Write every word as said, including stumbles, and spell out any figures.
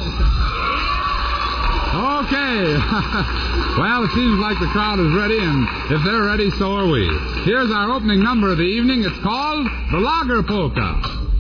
Okay. Well, it seems like the crowd is ready, and if they're ready, so are we. Here's our opening number of the evening. It's called The Lager Polka.